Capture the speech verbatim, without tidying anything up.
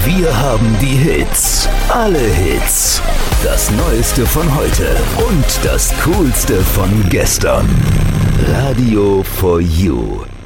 Wir haben die Hits. Alle Hits. Das Neueste von heute und das Coolste von gestern. Radio for You.